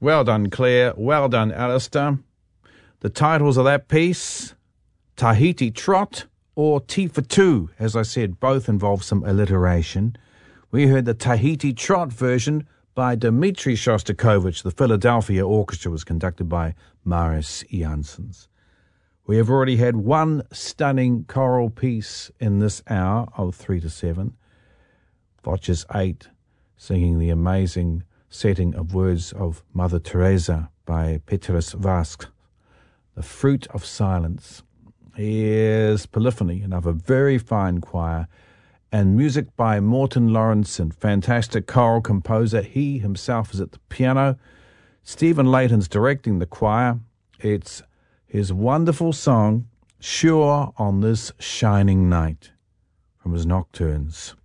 Well done, Claire. Well done, Alistair. The titles of that piece, Tahiti Trot or Tea for Two. As I said, both involve some alliteration. We heard the Tahiti Trot version by Dmitri Shostakovich. The Philadelphia Orchestra was conducted by Marius Janssens. We have already had one stunning choral piece in this hour of 3 to 7. Voces 8 singing the amazing setting of words of Mother Teresa by Petrus Vask. The Fruit of Silence. Here's Polyphony, another very fine choir, and music by Morten Lawrenson, fantastic choral composer. He himself is at the piano. Stephen Layton's directing the choir. It's his wonderful song, Sure on This Shining Night, from his Nocturnes.